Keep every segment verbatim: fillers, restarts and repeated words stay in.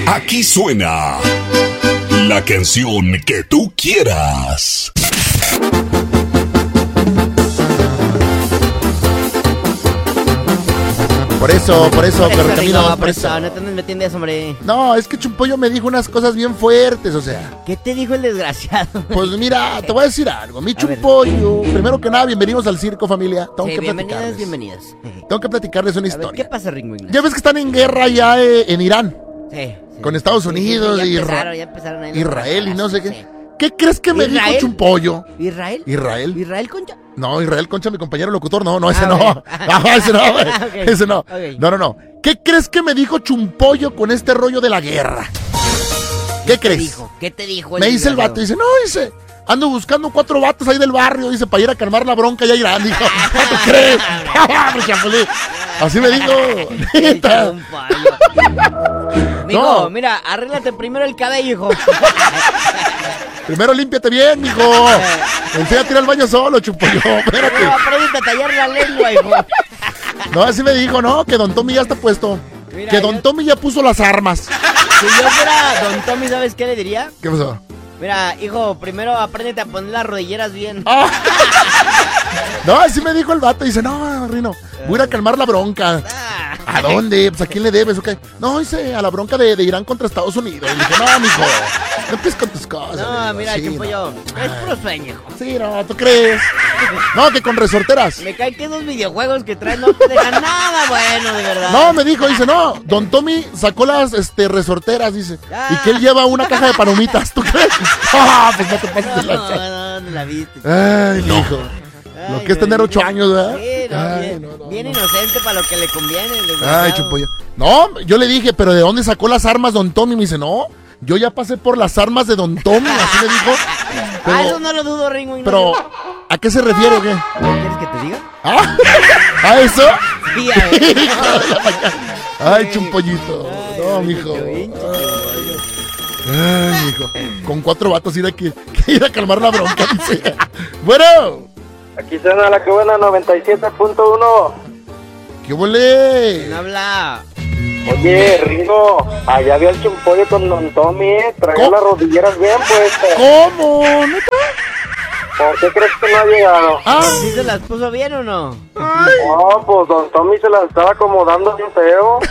Aquí suena la canción que tú quieras. Por eso, por eso, Por eso, Correcamino, Rigo, por por eso. eso, no te andes metiendo eso, hombre. No, es que Chumpollo me dijo unas cosas bien fuertes, o sea. ¿Qué te dijo el desgraciado? Pues mira, te voy a decir algo. Mi A ver. Chumpollo, primero que nada, bienvenidos al circo, familia. Tengo Sí, que bienvenidas, platicarles. bienvenidas. Tengo que platicarles una A ver, historia. ¿qué pasa, Ringo Ignacio? Ya ves que están en guerra ya eh, en Irán, Sí, sí. con Estados Sí, sí, Unidos sí, y ya Isra- empezaron, ya empezaron ahí los Israel y no sé balazos, qué. ¿Qué crees que me ¿Israel? dijo Chumpollo? sí. ¿Israel? Israel. ¿Israel, concha? No, Israel Concha, mi compañero locutor, no, no, ese Ah, no. ok. No, ese no, güey. Ok, Ese no. ok. No, no, no. ¿Qué crees que me dijo Chumpollo con este rollo de la guerra? ¿Qué ¿Qué crees? dijo? ¿Qué te dijo? Me dice el desgraciado? vato, dice, no, dice, ando buscando cuatro vatos ahí del barrio, dice, para ir a calmar la bronca ya Irán, dijo, ¿no te crees? Pues, chapulín. Así me dijo, neta. Un palo. Mijo, No. mira, arréglate primero el cabello, hijo. Primero límpiate bien, mijo. Enséñate a ir al baño solo, Chumpollo, espérate. Primero aprende a tallar la lengua, hijo. No, así me dijo, no, que Don Tommy ya está puesto. Mira, Que Don yo- Tommy ya puso las armas. Si yo fuera Don Tommy, ¿sabes qué le diría? ¿Qué pasó? Mira, hijo, primero apréndete a poner las rodilleras bien. Ah. No, así me dijo el vato. Dice, no, Rino, voy a ir a calmar la bronca. Ah. ¿A dónde? Pues, ¿a quién le debes? ¿O qué? No, dice, a la bronca de, de Irán contra Estados Unidos. Y le dije, no, mijo, no empieces con tus cosas. le No, digo, mira, sí, Chumpollo, no. es puro sueño, hijo. Sí, no, ¿tú crees? No, que con resorteras. Me cae que esos videojuegos que traen no te dejan nada bueno, de verdad. No, me dijo, dice, no, Don Tommy sacó las este, resorteras, dice. Ah. Y que él lleva una caja de palomitas, ¿tú crees? Ah, pues no te pases de No, lanza. no, no la viste. Ay, mijo. Lo Ay, que es no, tener ocho bien- años, ¿verdad? Sí, no, Ay, bien, no, no, bien no. inocente para lo que le conviene. el desgraciado. Ay, Chumpollo. No, yo le dije, pero ¿de dónde sacó las armas Don Tommy? Me dice, no, yo ya pasé por las armas de Don Tommy, así me dijo. Pero, Ah, eso no lo dudo, Ringo. Ignacio. pero, ¿a qué se refiere o qué? ¿Quieres que te diga? ¿Ah? ¿A eso? Sí, a ver. Hijo de la mañana. Ay, Chumpollito. Ay, No, ay, mijo. qué bien, Ay, mijo. Con cuatro vatos ir a, que, que ir a calmar la bronca, dice. Bueno, Aquí suena la que buena noventa y siete punto uno. ¿qué volé? ¿Quién habla? Oye, Ringo, allá había el Chumpollo con Don Tommy, ¿eh? Traía ¿Cómo? las rodilleras bien puestas. ¿Cómo? ¿Neta? ¿Por qué crees que no ha llegado? Ah, ¿Sí se las puso bien o no? No, pues Don Tommy se las estaba acomodando bien feo.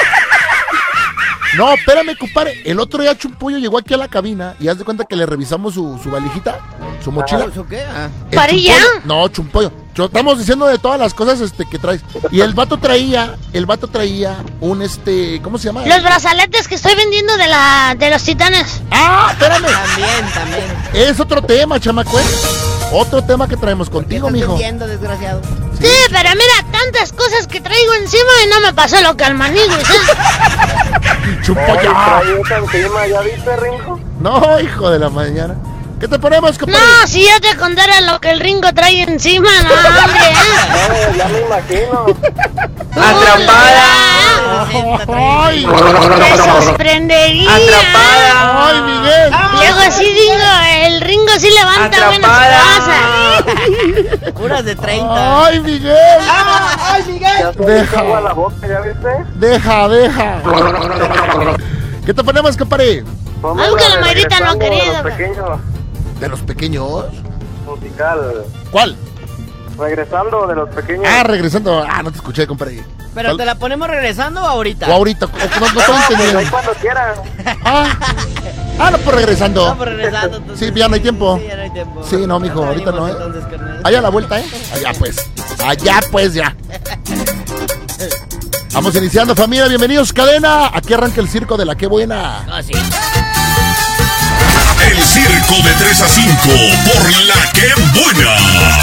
no, espérame, compadre. El otro día Chumpollo llegó aquí a la cabina y haz de cuenta que le revisamos su, su valijita, su mochila. ¿Eso qué? Ah. El ¿Parilla? Chumpollo- No, Chumpollo. Yo- Estamos diciendo de todas las cosas este, que traes. Y el vato traía, el vato traía un este, ¿cómo se llama? Los brazaletes que estoy vendiendo de la de los titanes. Ah, espérame. También, también. Es otro tema, chamaco. ¿eh? Otro tema que traemos ¿Qué contigo, estás mijo. vendiendo, desgraciado? Sí, pero mira, tantas cosas que traigo encima y no me pasó lo que al manigüis, ¿eh? Oye, Chumpollo. traía esa encima, ¿ya viste, Ringo? No, hijo de la mañana. ¿Qué te ponemos, compadre? No, si yo te contara lo que el Ringo trae encima, no, hombre, ¿eh? No, ya me imagino. ¡Ay! Te sorprendería. ¡Ay, Miguel! Luego así digo, el Ringo sí levanta buenas cosas. Puras de treinta. ¡Ay, Miguel! Ya se Deja. me agua la boca, ¿ya viste? Deja, deja. ¿Qué te ponemos, compadre? Ponme Algo que de la Mayrita no ha Regresando de querido, los güey. pequeños, ¿De los pequeños? musical. ¿Cuál? Regresando de los pequeños. Ah, regresando. Ah, no te escuché, compadre. ¿Pero te la ponemos regresando o ahorita? O ahorita. o- No, no estoy Pues ahí entendiendo. cuando quieran. Ah, ah, no, pues regresando. No, pues regresando. entonces. Sí, ya no hay tiempo. Sí, ya no hay tiempo. Sí, no, mijo, ahorita no, ¿eh? Entonces, carnal. Allá a la vuelta, ¿eh? Allá pues. Allá pues ya. Vamos iniciando, familia. Bienvenidos, cadena. Aquí arranca el circo de la que buena. Ah, sí. El circo de tres a cinco por la que buena.